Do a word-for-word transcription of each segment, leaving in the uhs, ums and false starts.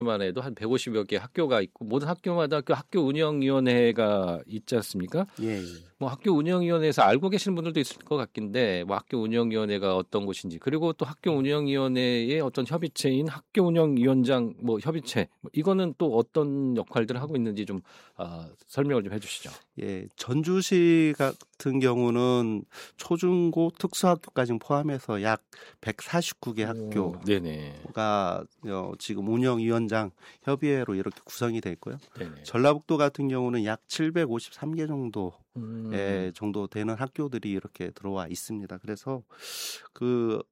만 해도 한 백오십여 개 학교가 있고 모든 학교마다 그 학교 운영위원회가 있지 않습니까? 예, 예. 뭐 학교 운영위원회에서 알고 계시는 분들도 있을 것 같긴데 뭐 학교 운영위원회가 어떤 곳인지 그리고 또 학교 운영위원회의 어떤 협의체인 학교 운영위원장 뭐 협의체 뭐 이거는 또 어떤 역할들을 하고 있는지 좀 어, 설명을 좀 해주시죠. 예, 전주시 같은 경우는 초중고 특수학교까지 포함해서 약 백사십구 개 학교가 오, 네네. 어, 지금 운영위원장 협의회로 이렇게 구성이 돼 있고요. 네네. 전라북도 같은 경우는 약 칠백오십삼 개 정도 음. 예, 정도 되는 학교들이 이렇게 들어와 있습니다. 그래서 그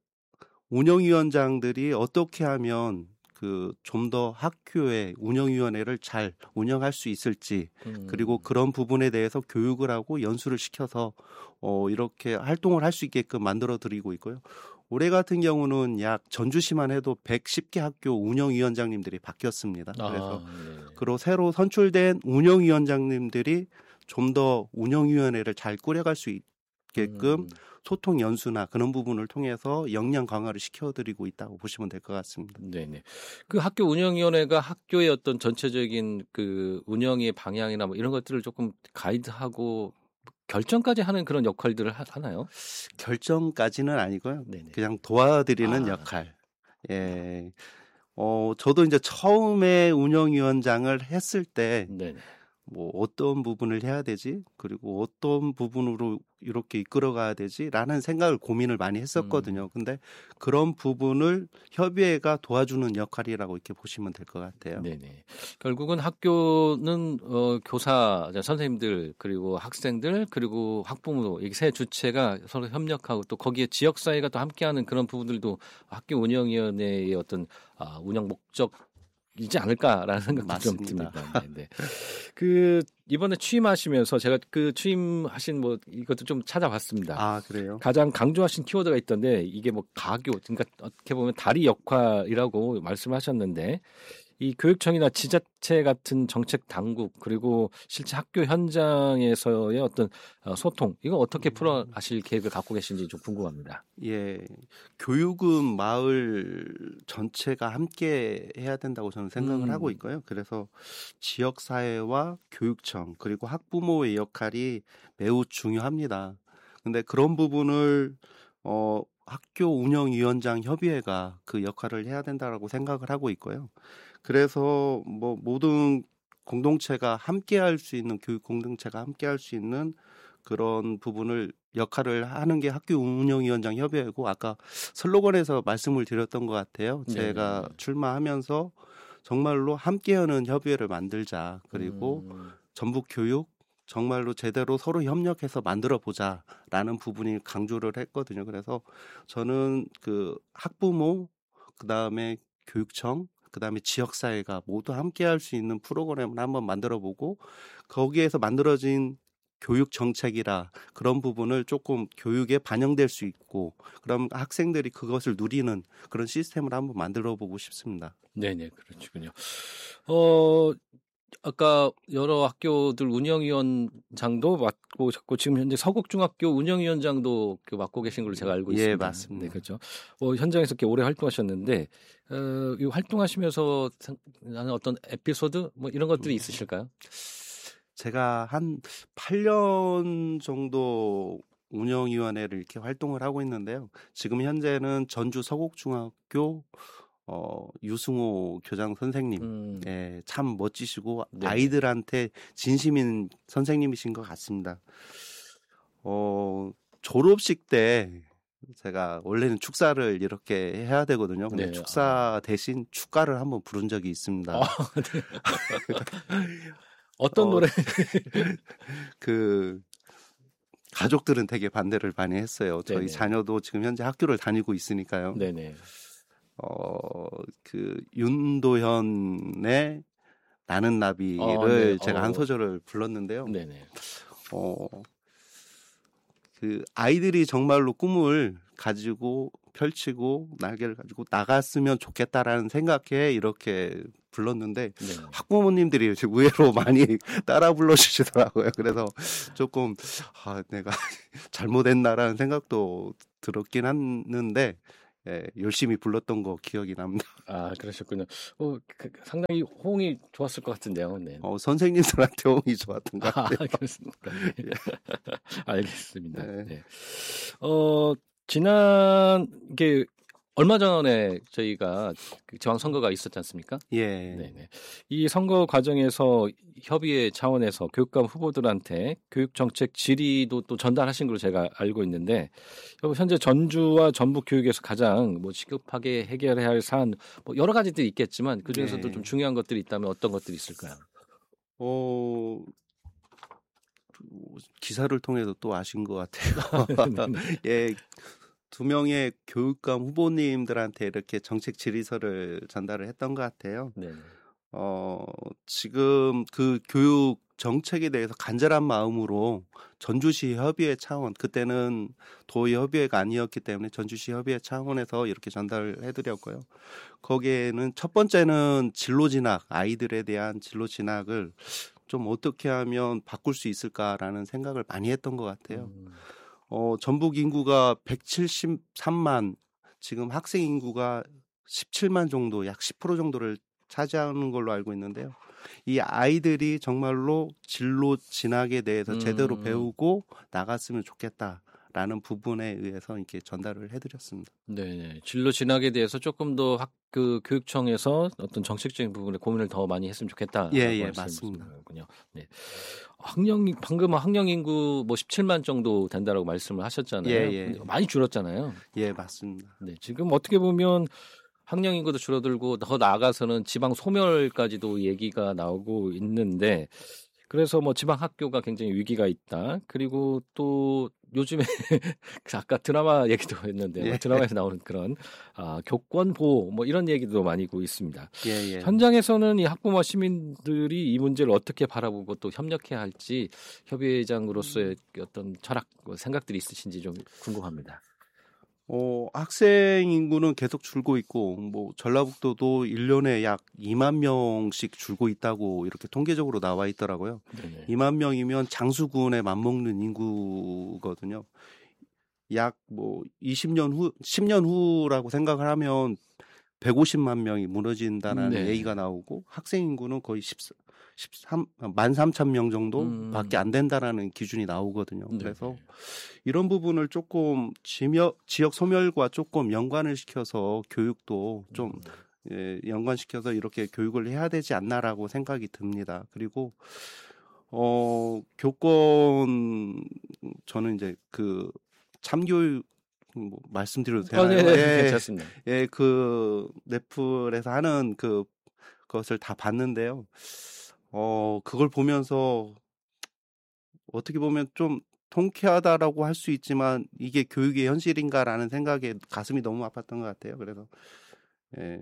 운영위원장들이 어떻게 하면 그 좀 더 학교의 운영위원회를 잘 운영할 수 있을지 음. 그리고 그런 부분에 대해서 교육을 하고 연수를 시켜서 어, 이렇게 활동을 할 수 있게끔 만들어 드리고 있고요. 올해 같은 경우는 약 전주시만 해도 백십 개 학교 운영위원장님들이 바뀌었습니다. 그래서 아, 그리고 새로 선출된 운영위원장님들이 좀 더 운영위원회를 잘 꾸려갈 수 있게끔 음. 소통 연수나 그런 부분을 통해서 역량 강화를 시켜드리고 있다고 보시면 될 것 같습니다. 네네. 그 학교 운영위원회가 학교의 어떤 전체적인 그 운영의 방향이나 뭐 이런 것들을 조금 가이드하고 결정까지 하는 그런 역할들을 하, 하나요? 결정까지는 아니고요. 네네. 그냥 도와드리는 아. 역할. 예. 어, 저도 이제 처음에 운영위원장을 했을 때 네네. 뭐 어떤 부분을 해야 되지? 그리고 어떤 부분으로 이렇게 이끌어 가야 되지?라는 생각을 고민을 많이 했었거든요. 음. 근데 그런 부분을 협의회가 도와주는 역할이라고 이렇게 보시면 될 것 같아요. 네네. 결국은 학교는 어, 교사, 선생님들 그리고 학생들 그리고 학부모 이 세 주체가 서로 협력하고 또 거기에 지역 사회가 또 함께하는 그런 부분들도 학교 운영위원회의 어떤 아, 운영 목적 이지 않을까라는 생각도 맞습니다. 좀 듭니다. 네, 네. 그 이번에 취임하시면서 제가 그 취임하신 뭐 이것도 좀 찾아봤습니다. 아, 그래요? 가장 강조하신 키워드가 있던데 이게 뭐 가교, 그러니까 어떻게 보면 다리 역할이라고 말씀하셨는데 이 교육청이나 지자체 같은 정책 당국 그리고 실제 학교 현장에서의 어떤 소통 이거 어떻게 풀어 가실 계획을 갖고 계신지 좀 궁금합니다. 예, 교육은 마을 전체가 함께 해야 된다고 저는 생각을 음. 하고 있고요. 그래서 지역사회와 교육청 그리고 학부모의 역할이 매우 중요합니다. 근데 그런 부분을 어, 학교 운영위원장 협의회가 그 역할을 해야 된다라고 생각을 하고 있고요. 그래서 뭐 모든 공동체가 함께할 수 있는 교육 공동체가 함께할 수 있는 그런 부분을 역할을 하는 게 학교 운영위원장 협의회고 아까 슬로건에서 말씀을 드렸던 것 같아요. 제가 네. 출마하면서 정말로 함께하는 협의회를 만들자. 그리고 음. 전북 교육 정말로 제대로 서로 협력해서 만들어 보자라는 부분이 강조를 했거든요. 그래서 저는 그 학부모 그다음에 교육청 그다음에 지역사회가 모두 함께할 수 있는 프로그램을 한번 만들어보고 거기에서 만들어진 교육 정책이라 그런 부분을 조금 교육에 반영될 수 있고 그럼 학생들이 그것을 누리는 그런 시스템을 한번 만들어보고 싶습니다. 네네 그렇군요. 어 아까 여러 학교들 운영위원장도 맡고 자꾸 지금 현재 서곡중학교 운영위원장도 맡고 계신 걸로 제가 알고 있습니다. 예, 맞습니다. 네, 그렇죠. 어, 현장에서 이렇게 오래 활동하셨는데 어, 이 활동하시면서 나는 어떤 에피소드 뭐 이런 것들이 있으실까요? 제가 한 팔 년 정도 운영위원회를 이렇게 활동을 하고 있는데요. 지금 현재는 전주 서곡중학교 어, 유승호 교장 선생님, 음. 예, 참 멋지시고 네. 아이들한테 진심인 선생님이신 것 같습니다. 어, 졸업식 때 제가 원래는 축사를 이렇게 해야 되거든요. 근데 네. 축사 대신 축가를 한번 부른 적이 있습니다. 아, 네. 어떤 어, 노래? 그 가족들은 되게 반대를 많이 했어요. 저희 네네. 자녀도 지금 현재 학교를 다니고 있으니까요. 네네. 어, 그 윤도현의 나는 나비를 어, 네. 제가 어. 한 소절을 불렀는데요. 네네. 어, 그 아이들이 정말로 꿈을 가지고 펼치고 날개를 가지고 나갔으면 좋겠다라는 생각에 이렇게 불렀는데 네. 학부모님들이 의외로 많이 따라 불러주시더라고요. 그래서 조금 아, 내가 잘못했나라는 생각도 들었긴 했는데 예, 열심히 불렀던 거 기억이 납니다. 아, 그러셨군요. 어, 그, 상당히 호응이 좋았을 것 같은데요. 네. 어, 선생님들한테 호응이 좋았던 것 같아요. 아, 그렇습니까? 네. 예. 알겠습니다. 네. 네. 어, 지난 게 얼마 전에 저희가 그 지방선거가 있었지 않습니까? 예. 네네. 이 선거 과정에서 협의회 차원에서 교육감 후보들한테 교육 정책 질의도 또 전달하신 걸로 제가 알고 있는데, 현재 전주와 전북 교육에서 가장 뭐 시급하게 해결해야 할 사안, 뭐 여러 가지들이 있겠지만 그 중에서도 네. 좀 중요한 것들이 있다면 어떤 것들이 있을까요? 어, 기사를 통해서 또 아신 것 같아요. 예. 두 명의 교육감 후보님들한테 이렇게 정책 질의서를 전달을 했던 것 같아요. 네. 어, 지금 그 교육 정책에 대해서 간절한 마음으로 전주시 협의회 차원, 그때는 도의 협의회가 아니었기 때문에 전주시 협의회 차원에서 이렇게 전달을 해드렸고요. 거기에는 첫 번째는 진로 진학, 아이들에 대한 진로 진학을 좀 어떻게 하면 바꿀 수 있을까라는 생각을 많이 했던 것 같아요. 음. 어, 전북 인구가 백칠십삼만, 지금 학생 인구가 십칠만 정도, 약 십 퍼센트 정도를 차지하는 걸로 알고 있는데요. 이 아이들이 정말로 진로 진학에 대해서 음. 제대로 배우고 나갔으면 좋겠다라는 부분에 의해서 이렇게 전달을 해드렸습니다. 네, 진로 진학에 대해서 조금 더 학, 그 교육청에서 어떤 정책적인 부분에 고민을 더 많이 했으면 좋겠다. 예, 예, 맞습니다. 거군요. 네. 학령 방금 학령 인구 뭐 십칠만 정도 된다라고 말씀을 하셨잖아요. 예, 예. 근데 많이 줄었잖아요. 예, 맞습니다. 네, 지금 어떻게 보면 학령 인구도 줄어들고 더 나아가서는 지방 소멸까지도 얘기가 나오고 있는데, 그래서 뭐 지방 학교가 굉장히 위기가 있다. 그리고 또 요즘에 아까 드라마 얘기도 했는데 예. 드라마에서 나오는 그런 아, 교권 보호 뭐 이런 얘기도 많이 있고 있습니다. 예, 예. 현장에서는 이 학부모와 시민들이 이 문제를 어떻게 바라보고 또 협력해야 할지 협의회장으로서의 어떤 철학, 생각들이 있으신지 좀 궁금합니다. 어, 학생 인구는 계속 줄고 있고, 뭐, 전라북도도 일 년에 약 이만 명씩 줄고 있다고 이렇게 통계적으로 나와 있더라고요. 네네. 이만 명이면 장수군에 맞먹는 인구거든요. 약 뭐, 이십 년 후, 십 년 후라고 생각을 하면 백오십만 명이 무너진다는 네. 얘기가 나오고, 학생 인구는 거의 십삼, 만 삼천 명 정도밖에 안 된다라는 기준이 나오거든요. 그래서 네. 이런 부분을 조금 지역, 지역 소멸과 조금 연관을 시켜서 교육도 좀 예, 연관시켜서 이렇게 교육을 해야 되지 않나라고 생각이 듭니다. 그리고 어, 교권 저는 이제 그 참교육 뭐 말씀드려도 되나요? 어, 네, 예, 괜찮습니다. 예, 그 넷플에서 하는 그 것을 다 봤는데요. 어, 그걸 보면서 어떻게 보면 좀 통쾌하다라고 할 수 있지만 이게 교육의 현실인가라는 생각에 가슴이 너무 아팠던 것 같아요. 그래서 예,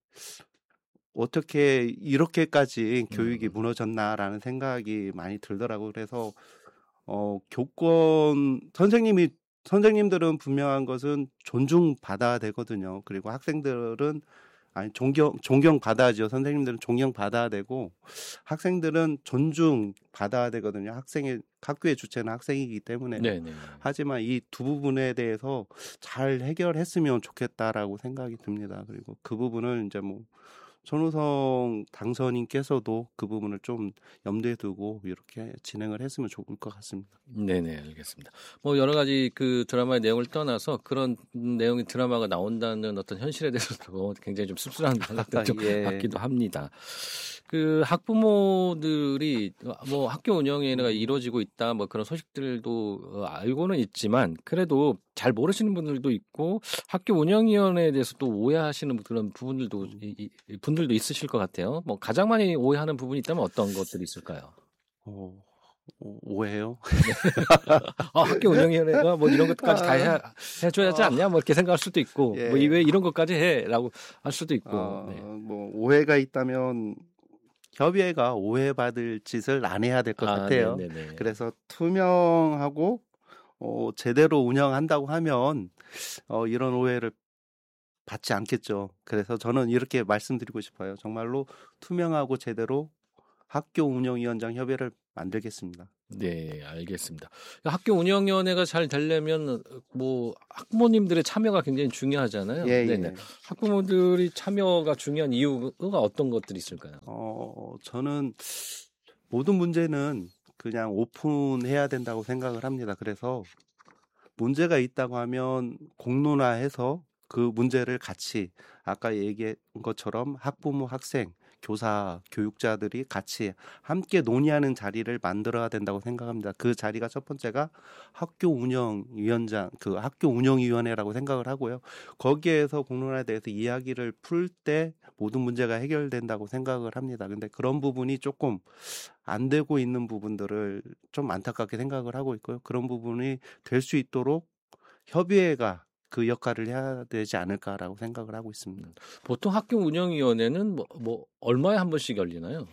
어떻게 이렇게까지 교육이 음. 무너졌나라는 생각이 많이 들더라고요. 그래서 어, 교권 선생님이 선생님들은 분명한 것은 존중받아야 되거든요. 그리고 학생들은 아니 존경 존경 받아야죠. 선생님들은 존경 받아야 되고 학생들은 존중 받아야 되거든요. 학생의 학교의 주체는 학생이기 때문에. 네네. 하지만 이 두 부분에 대해서 잘 해결했으면 좋겠다라고 생각이 듭니다. 그리고 그 부분을 이제 뭐 손우성 당선인께서도 그 부분을 좀 염두에 두고 이렇게 진행을 했으면 좋을 것 같습니다. 네네, 알겠습니다. 뭐 여러 가지 그 드라마의 내용을 떠나서 그런 내용의 드라마가 나온다는 어떤 현실에 대해서도 굉장히 좀 씁쓸한 생각도 좀 예. 받기도 합니다. 그 학부모들이 뭐 학교 운영위원회가 이루어지고 있다 뭐 그런 소식들도 알고는 있지만 그래도 잘 모르시는 분들도 있고 학교 운영위원회에 대해서 또 오해하시는 그런 부분들도 이, 이, 분들도 있으실 것 같아요. 뭐 가장 많이 오해하는 부분이 있다면 어떤 것들이 있을까요? 어, 오해요? 아, 학교 운영위원회가 뭐 이런 것까지 다 해, 해줘야 하지 않냐 뭐 이렇게 생각할 수도 있고 예. 뭐 왜 이런 것까지 해라고 할 수도 있고 어, 네. 뭐 오해가 있다면 협의회가 오해받을 짓을 안 해야 될 것 아, 같아요. 네네네. 그래서 투명하고 어, 제대로 운영한다고 하면 어, 이런 오해를 받지 않겠죠. 그래서 저는 이렇게 말씀드리고 싶어요. 정말로 투명하고 제대로 학교 운영위원장 협의회를 만들겠습니다. 네, 알겠습니다. 학교 운영위원회가 잘 되려면 뭐 학부모님들의 참여가 굉장히 중요하잖아요. 예, 네네. 예. 학부모들이 참여가 중요한 이유가 어떤 것들이 있을까요? 어, 저는 모든 문제는 그냥 오픈해야 된다고 생각을 합니다. 그래서 문제가 있다고 하면 공론화해서 그 문제를 같이 아까 얘기한 것처럼 학부모, 학생, 교사, 교육자들이 같이 함께 논의하는 자리를 만들어야 된다고 생각합니다. 그 자리가 첫 번째가 학교 운영위원장, 그 학교 운영위원회라고 생각을 하고요. 거기에서 공론화에 대해서 이야기를 풀 때 모든 문제가 해결된다고 생각을 합니다. 근데 그런 부분이 조금 안 되고 있는 부분들을 좀 안타깝게 생각을 하고 있고요. 그런 부분이 될 수 있도록 협의회가 그 역할을 해야 되지 않을까라고 생각을 하고 있습니다. 보통 학교 운영위원회는 뭐, 뭐 얼마에 한 번씩 열리나요?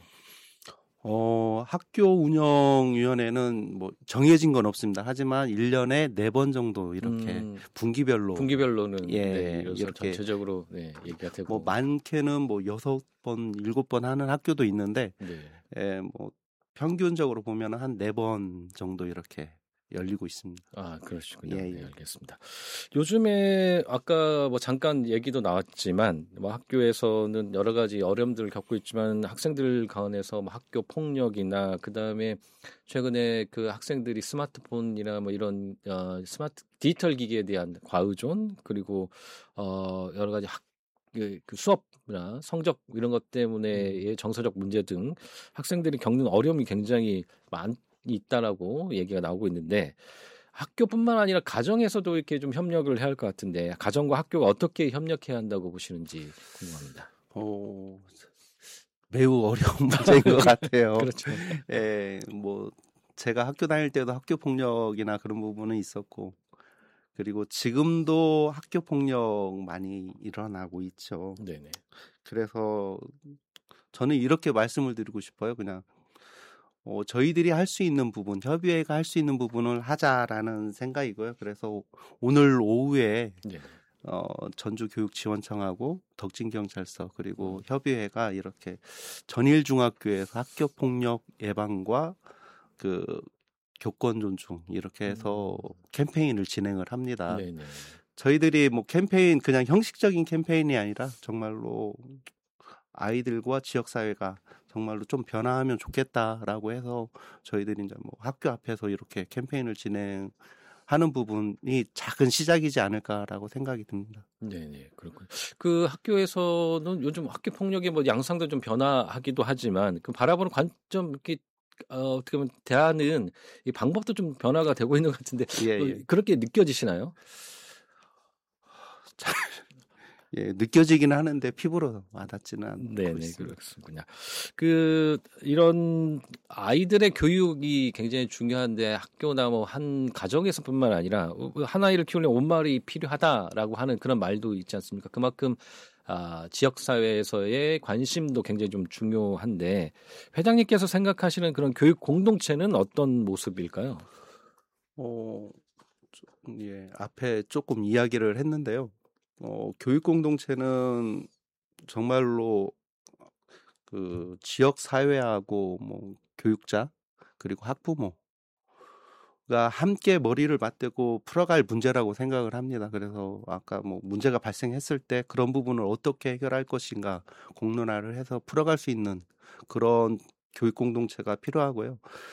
어, 학교 운영위원회는 뭐 정해진 건 없습니다. 하지만 일 년에 네 번 정도 이렇게 음, 분기별로 분기별로는 예, 네, 이렇게 전체적으로 네, 얘기가 되고 뭐 많게는 뭐 여섯 번, 일곱 번 하는 학교도 있는데 네. 예, 뭐 평균적으로 보면 한 네 번 정도 이렇게 열리고 있습니다. 아, 그러시군요. 예, 네, 예. 알겠습니다. 요즘에 아까 뭐 잠깐 얘기도 나왔지만 뭐 학교에서는 여러 가지 어려움들을 겪고 있지만 학생들 가운데서 뭐 학교 폭력이나 그다음에 최근에 그 학생들이 스마트폰이나 뭐 이런 어, 스마트 디지털 기기에 대한 과의존 그리고 어, 여러 가지 학 그, 그 수업이나 성적 이런 것 때문에의 정서적 문제 등 학생들이 겪는 어려움이 굉장히 많 있다라고 얘기가 나오고 있는데 학교뿐만 아니라 가정에서도 이렇게 좀 협력을 해야 할 것 같은데 가정과 학교가 어떻게 협력해야 한다고 보시는지 궁금합니다. 어, 매우 어려운 문제인 것 같아요. 그렇죠. 예, 뭐 제가 학교 다닐 때도 학교 폭력이나 그런 부분은 있었고 그리고 지금도 학교 폭력 많이 일어나고 있죠. 네네. 그래서 저는 이렇게 말씀을 드리고 싶어요. 그냥 어, 저희들이 할 수 있는 부분, 협의회가 할 수 있는 부분을 하자라는 생각이고요. 그래서 오늘 오후에 네. 어, 전주교육지원청하고 덕진경찰서 그리고 음. 협의회가 이렇게 전일중학교에서 학교폭력 예방과 그 교권 존중 이렇게 해서 음. 캠페인을 진행을 합니다. 네네. 저희들이 뭐 캠페인 그냥 형식적인 캠페인이 아니라 정말로 아이들과 지역사회가 정말로 좀 변화하면 좋겠다라고 해서 저희들이 이제 뭐 학교 앞에서 이렇게 캠페인을 진행하는 부분이 작은 시작이지 않을까라고 생각이 듭니다. 네네. 그렇군요. 그 학교에서는 요즘 학교 폭력의 뭐 양상도 좀 변화하기도 하지만 그 바라보는 관점 이렇게 어, 어떻게 보면 대안은 이 방법도 좀 변화가 되고 있는 것 같은데 예, 어, 예. 그렇게 느껴지시나요? 예, 느껴지긴 하는데 피부로 와닿지는 않고 네네, 있습니다. 그렇군요. 그 이런 아이들의 교육이 굉장히 중요한데 학교나 뭐 한 가정에서뿐만 아니라 한 아이를 키우려면 온 마을이 필요하다라고 하는 그런 말도 있지 않습니까? 그만큼 아, 지역 사회에서의 관심도 굉장히 좀 중요한데 회장님께서 생각하시는 그런 교육 공동체는 어떤 모습일까요? 어, 좀, 예, 앞에 조금 이야기를 했는데요. 어, 교육 공동체는 정말로 그 지역 사회하고 뭐 교육자 그리고 학부모가 함께 머리를 맞대고 풀어갈 문제라고 생각을 합니다. 그래서 아까 뭐 문제가 발생했을 때 그런 부분을 어떻게 해결할 것인가 공론화를 해서 풀어갈 수 있는 그런 교육 공동체가 필요하고요.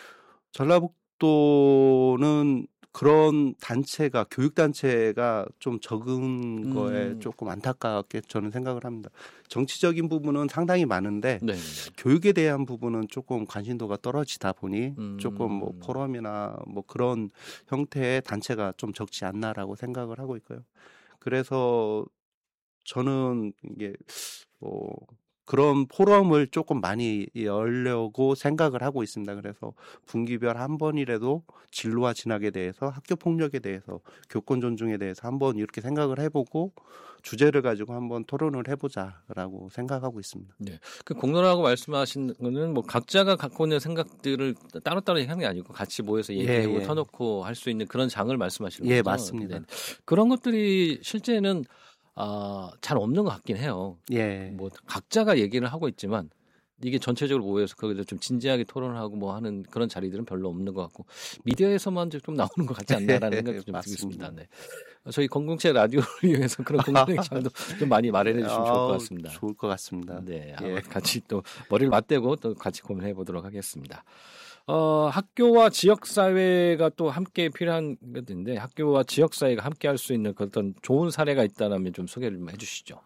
전라북도는 그런 단체가 교육단체가 좀 적은 거에 음, 조금 안타깝게 저는 생각을 합니다. 정치적인 부분은 상당히 많은데 네. 교육에 대한 부분은 조금 관심도가 떨어지다 보니 음, 조금 뭐 포럼이나 뭐 그런 형태의 단체가 좀 적지 않나라고 생각을 하고 있고요. 그래서 저는 이게 뭐 그런 포럼을 조금 많이 열려고 생각을 하고 있습니다. 그래서 분기별 한 번이라도 진로와 진학에 대해서 학교 폭력에 대해서 교권 존중에 대해서 한번 이렇게 생각을 해보고 주제를 가지고 한번 토론을 해보자라고 생각하고 있습니다. 네. 그 공론화라고 말씀하신 거는 뭐 각자가 갖고 있는 생각들을 따로따로 얘기하는 게 아니고 같이 모여서 얘기하고 예, 예. 터놓고 할 수 있는 그런 장을 말씀하시는 예, 거죠? 맞습니다. 네. 그런 것들이 실제는 아, 잘 없는 것 같긴 해요. 예. 뭐 각자가 얘기를 하고 있지만 이게 전체적으로 모여서 거기서 좀 진지하게 토론하고 뭐 하는 그런 자리들은 별로 없는 것 같고 미디어에서만 좀 나오는 것 같지 않나라는 생각이 좀 들고 있습니다. 네. 저희 공동체 라디오를 이용해서 그런 공동의 장도 좀 많이 마련해 주시면 좋을 것 같습니다. 좋을 것 같습니다. 네, 예. 같이 또 머리를 맞대고 또 같이 고민해 보도록 하겠습니다. 어, 학교와 지역사회가 또 함께 필요한 것인데 학교와 지역사회가 함께 할 수 있는 어떤 좋은 사례가 있다면 좀 소개를 좀 해주시죠.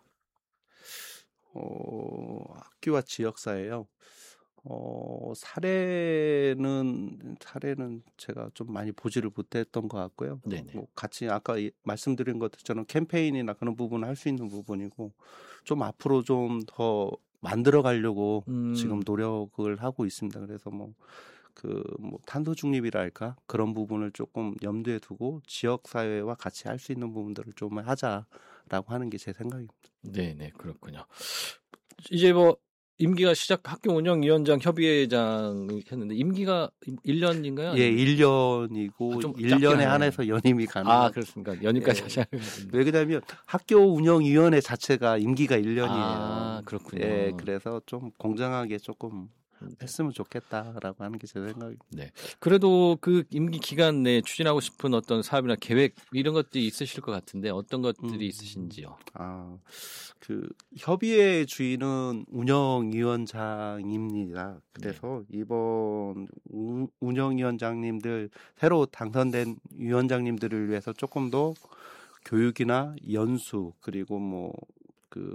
어, 학교와 지역사회요. 어, 사례는 사례는 제가 좀 많이 보지를 못했던 것 같고요. 네네. 뭐 같이 아까 말씀드린 것처럼 캠페인이나 그런 부분을 할 수 있는 부분이고 좀 앞으로 좀 더 만들어 가려고 음. 지금 노력을 하고 있습니다. 그래서 뭐 그 뭐 탄소 중립이랄까 그런 부분을 조금 염두에 두고 지역 사회와 같이 할 수 있는 부분들을 좀 하자라고 하는 게 제 생각입니다. 네, 네, 그렇군요. 이제 뭐 임기가 시작 학교 운영위원장 협의회장 했는데 임기가 일 년인가요? 예, 일 년이고 아, 좀 일 년에 짧게 한해서 연임이 가능. 아, 그렇습니까? 연임까지 예. 하셔야 왜 그러냐면 학교 운영위원회 자체가 임기가 일 년이에요. 아, 그렇군요. 예, 그래서 좀 공정하게 조금 했으면 좋겠다라고 하는 게 제 생각입니다. 네. 그래도 그 임기 기간 내에 추진하고 싶은 어떤 사업이나 계획 이런 것들이 있으실 것 같은데 어떤 것들이 음. 있으신지요? 아, 그 협의회 주인은 운영위원장입니다. 그래서 네. 이번 우, 운영위원장님들 새로 당선된 위원장님들을 위해서 조금 더 교육이나 연수 그리고 뭐 그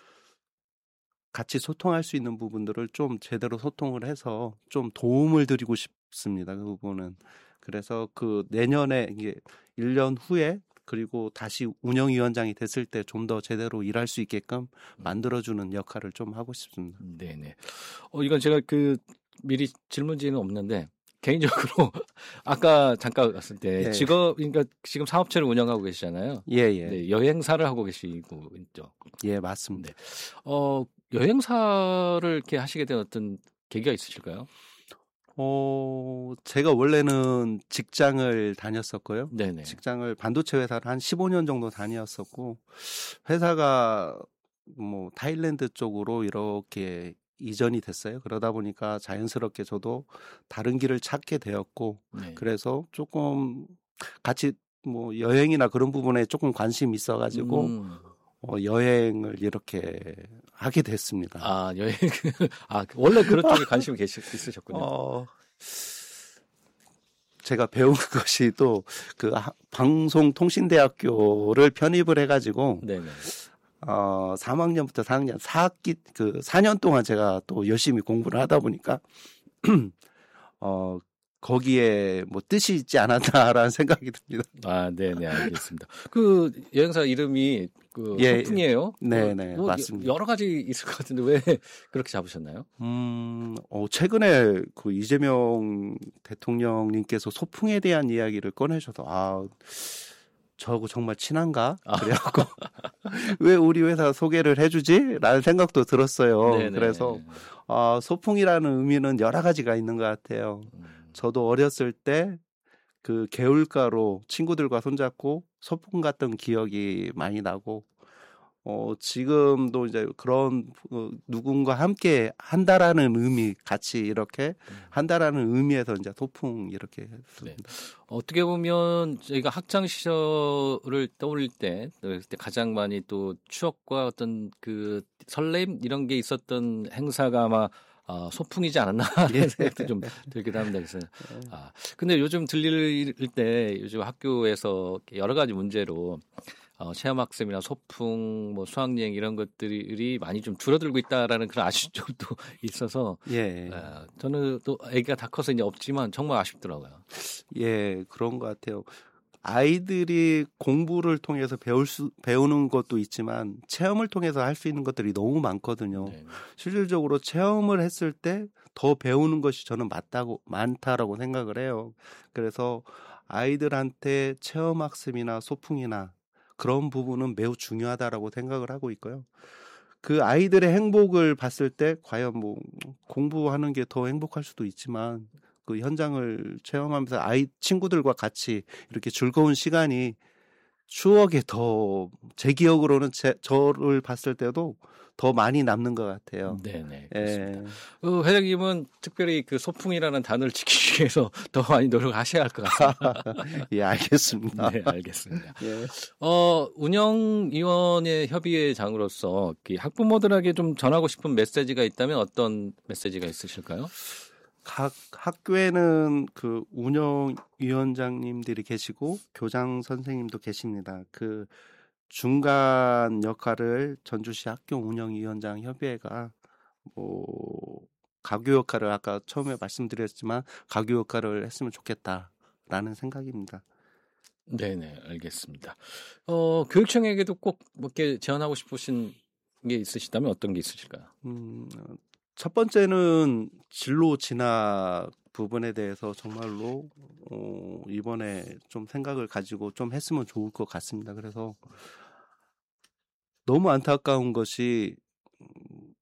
같이 소통할 수 있는 부분들을 좀 제대로 소통을 해서 좀 도움을 드리고 싶습니다. 그 부분은. 그래서 그 내년에 이게 일 년 후에 그리고 다시 운영위원장이 됐을 때 좀 더 제대로 일할 수 있게끔 만들어주는 역할을 좀 하고 싶습니다. 네네. 어, 이건 제가 그 미리 질문지는 없는데 개인적으로 아까 잠깐 왔을 때 네. 직업 그러니까 지금 사업체를 운영하고 계시잖아요. 예예. 예. 네, 여행사를 하고 계시고 있죠. 예 맞습니다. 네. 어 여행사를 이렇게 하시게 된 어떤 계기가 있으실까요? 어 제가 원래는 직장을 다녔었고요. 네네. 직장을 반도체 회사를 한 십오 년 정도 다녔었고 회사가 뭐 타일랜드 쪽으로 이렇게 이전이 됐어요. 그러다 보니까 자연스럽게 저도 다른 길을 찾게 되었고 네. 그래서 조금 같이 뭐 여행이나 그런 부분에 조금 관심이 있어가지고 음. 어, 여행을 이렇게 하게 됐습니다. 아 여행 아 원래 그런 쪽에 관심이 계시, 있으셨군요. 어, 제가 배운 것이 또 그 방송통신대학교를 편입을 해가지고. 네네. 어, 삼 학년부터 사 학년, 사 학기, 그, 사 년 동안 제가 또 열심히 공부를 하다 보니까, 어, 거기에 뭐 뜻이 있지 않았나라는 생각이 듭니다. 아, 네네, 알겠습니다. 그 여행사 이름이 그 예, 소풍이에요? 네네, 뭐, 맞습니다. 여러 가지 있을 것 같은데 왜 그렇게 잡으셨나요? 음, 어, 최근에 그 이재명 대통령님께서 소풍에 대한 이야기를 꺼내셔서, 아, 저하고 정말 친한가? 그래갖고 왜 우리 회사 소개를 해주지? 라는 생각도 들었어요. 네네. 그래서 어, 소풍이라는 의미는 여러 가지가 있는 것 같아요. 음. 저도 어렸을 때 그 개울가로 친구들과 손잡고 소풍 갔던 기억이 많이 나고 어, 지금도 이제 그런 어, 누군가 함께 한다라는 의미 같이 이렇게 한다라는 의미에서 이제 소풍 이렇게 네. 어떻게 보면 저희가 학창 시절을 떠올릴 때, 때 가장 많이 또 추억과 어떤 그 설렘 이런 게 있었던 행사가 아마 아, 소풍이지 않았나 하는 생각도 좀 들기도 합니다. 그래서 아, 근데 요즘 들릴 때 요즘 학교에서 여러 가지 문제로 어, 체험학습이나 소풍, 뭐 수학여행 이런 것들이 많이 좀 줄어들고 있다라는 그런 아쉬움도 있어서 예. 어, 저는 또 아기가 다 커서 이제 없지만 정말 아쉽더라고요. 예, 그런 것 같아요. 아이들이 공부를 통해서 배울 수, 배우는 것도 있지만 체험을 통해서 할 수 있는 것들이 너무 많거든요. 네. 실질적으로 체험을 했을 때 더 배우는 것이 저는 맞다고, 많다라고 생각을 해요. 그래서 아이들한테 체험학습이나 소풍이나 그런 부분은 매우 중요하다라고 생각을 하고 있고요. 그 아이들의 행복을 봤을 때 과연 뭐 공부하는 게 더 행복할 수도 있지만 그 현장을 체험하면서 아이 친구들과 같이 이렇게 즐거운 시간이 추억에 더 제 기억으로는 제, 저를 봤을 때도 더 많이 남는 것 같아요. 네네. 예. 그렇습니다. 어, 회장님은 특별히 그 소풍이라는 단어를 지키기 위해서 더 많이 노력하셔야 할 것 같습니다. 예, 알겠습니다. 네, 알겠습니다. 예. 어, 운영위원회 협의회장으로서 그 학부모들에게 좀 전하고 싶은 메시지가 있다면 어떤 메시지가 있으실까요? 각 학교에는 그 운영위원장님들이 계시고 교장 선생님도 계십니다. 그 중간 역할을 전주시 학교 운영위원장 협의회가 뭐 가교 역할을 아까 처음에 말씀드렸지만 가교 역할을 했으면 좋겠다라는 생각입니다. 네네, 알겠습니다. 어, 교육청에게도 꼭 뭐 이렇게 제안하고 싶으신 게 있으시다면 어떤 게 있으실까요? 음, 첫 번째는 진로 진학 부분에 대해서 정말로 어, 이번에 좀 생각을 가지고 좀 했으면 좋을 것 같습니다. 그래서 너무 안타까운 것이 음,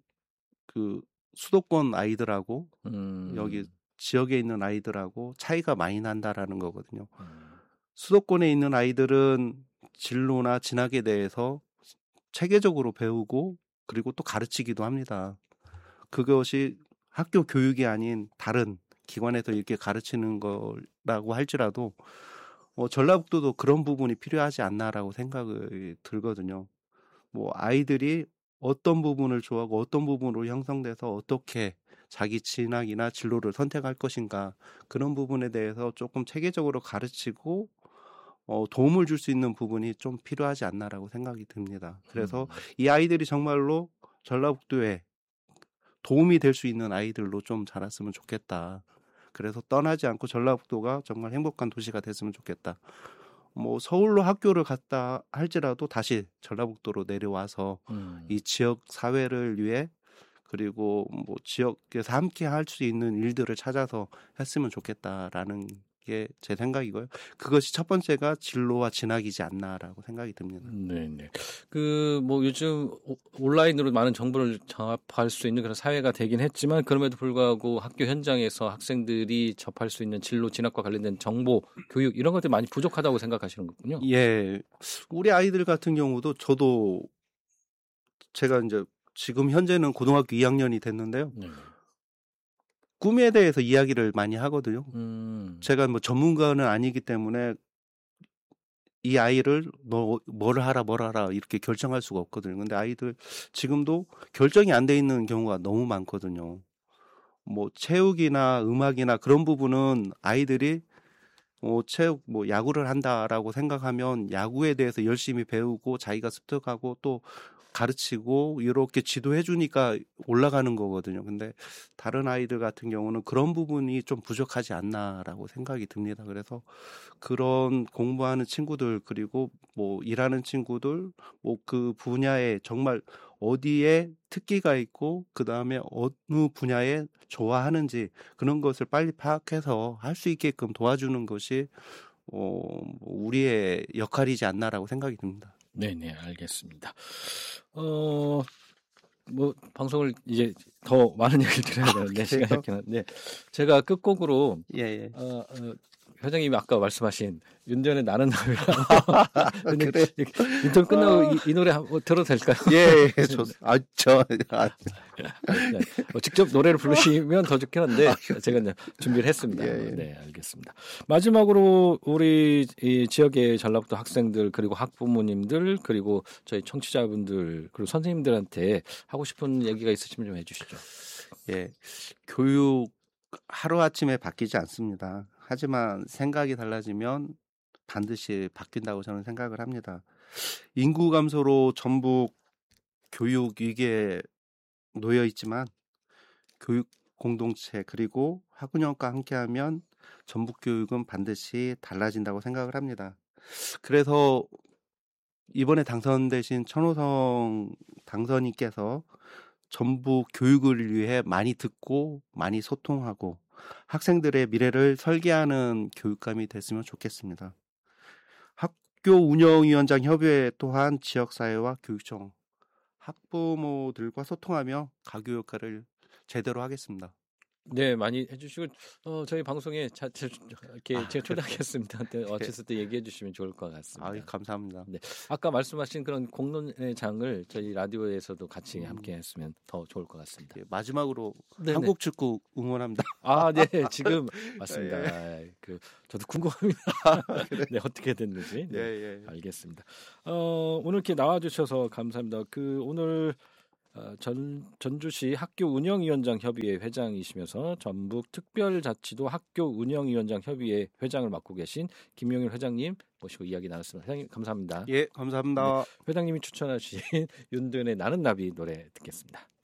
그 수도권 아이들하고 음, 여기 지역에 있는 아이들하고 차이가 많이 난다라는 거거든요. 음, 수도권에 있는 아이들은 진로나 진학에 대해서 체계적으로 배우고 그리고 또 가르치기도 합니다. 그것이 학교 교육이 아닌 다른 기관에서 이렇게 가르치는 거라고 할지라도 어, 전라북도도 그런 부분이 필요하지 않나라고 생각이 들거든요. 뭐 아이들이 어떤 부분을 좋아하고 어떤 부분으로 형성돼서 어떻게 자기 진학이나 진로를 선택할 것인가 그런 부분에 대해서 조금 체계적으로 가르치고 어, 도움을 줄 수 있는 부분이 좀 필요하지 않나라고 생각이 듭니다. 그래서 음. 이 아이들이 정말로 전라북도에 도움이 될 수 있는 아이들로 좀 자랐으면 좋겠다. 그래서 떠나지 않고 전라북도가 정말 행복한 도시가 됐으면 좋겠다. 뭐 서울로 학교를 갔다 할지라도 다시 전라북도로 내려와서 음. 이 지역 사회를 위해 그리고 뭐 지역에서 함께 할 수 있는 일들을 찾아서 했으면 좋겠다라는 게 제 생각이고요. 그것이 첫 번째가 진로와 진학이지 않나라고 생각이 듭니다. 네네. 그 뭐 요즘 오- 온라인으로 많은 정보를 접할 수 있는 그런 사회가 되긴 했지만 그럼에도 불구하고 학교 현장에서 학생들이 접할 수 있는 진로 진학과 관련된 정보, 교육 이런 것들이 많이 부족하다고 생각하시는 거군요. 예, 우리 아이들 같은 경우도 저도 제가 이제 지금 현재는 고등학교 이 학년이 됐는데요. 네네. 꿈에 대해서 이야기를 많이 하거든요. 음. 제가 뭐 전문가는 아니기 때문에 이 아이를 너 뭘 하라 뭘 하라 이렇게 결정할 수가 없거든요. 근데 아이들 지금도 결정이 안 돼 있는 경우가 너무 많거든요. 뭐 체육이나 음악이나 그런 부분은 아이들이 뭐 체육 뭐 야구를 한다라고 생각하면 야구에 대해서 열심히 배우고 자기가 습득하고 또 가르치고 이렇게 지도해 주니까 올라가는 거거든요. 근데 다른 아이들 같은 경우는 그런 부분이 좀 부족하지 않나라고 생각이 듭니다. 그래서 그런 공부하는 친구들 그리고 뭐 일하는 친구들 뭐 그 분야에 정말 어디에 특기가 있고 그다음에 어느 분야에 좋아하는지 그런 것을 빨리 파악해서 할 수 있게끔 도와주는 것이 어, 우리의 역할이지 않나라고 생각이 듭니다. 네네, 알겠습니다. 어, 뭐 방송을 이제 더 많은 얘기를 드려야 되는데 시간이 없긴 한데 제가 끝곡으로 예, 예. 어, 어, 회장님이 아까 말씀하신 윤전의 나는 나비라 그래. 인터뷰 끝나고 이, 이 노래 한번 들어도 될까요? 예, 예, 좋. 아, 저, 아, 뭐 직접 노래를 부르시면 더 좋긴 한데 제가 이제 준비를 했습니다. 예, 예. 네, 알겠습니다. 마지막으로 우리 이 지역의 전라북도 학생들 그리고 학부모님들 그리고 저희 청취자분들 그리고 선생님들한테 하고 싶은 얘기가 있으시면 좀 해주시죠. 예, 교육 하루 아침에 바뀌지 않습니다. 하지만 생각이 달라지면 반드시 바뀐다고 저는 생각을 합니다. 인구 감소로 전북 교육 위기에 놓여 있지만 교육 공동체 그리고 학운영과 함께하면 전북 교육은 반드시 달라진다고 생각을 합니다. 그래서 이번에 당선되신 천호성 당선인께서 전북 교육을 위해 많이 듣고 많이 소통하고 학생들의 미래를 설계하는 교육감이 됐으면 좋겠습니다. 학교 운영위원장 협의회 또한 지역사회와 교육청, 학부모들과 소통하며 가교 역할을 제대로 하겠습니다. 네, 많이 해주시고 어, 저희 방송에 자, 제, 이렇게 아, 제가 초대하겠습니다. 어쨌을 때 얘기해 주시면 좋을 것 같습니다. 아, 감사합니다. 네, 아까 말씀하신 그런 공론의 장을 저희 라디오에서도 같이 음. 함께했으면 더 좋을 것 같습니다. 예, 마지막으로 네네. 한국 축구 응원합니다. 아, 네, 지금 맞습니다. 그 저도 궁금합니다. 네, 어떻게 됐는지. 네, 예, 예. 알겠습니다. 어, 오늘 이렇게 나와주셔서 감사합니다. 그 오늘 어, 전, 전주시 학교 운영위원장 협의회 회장이시면서 전북 특별자치도 학교 운영위원장 협의회 회장을 맡고 계신 김용일 회장님 모시고 이야기 나눴습니다. 회장님 감사합니다. 예, 감사합니다. 네, 회장님이 추천하신 윤도현의 나는 나비 노래 듣겠습니다.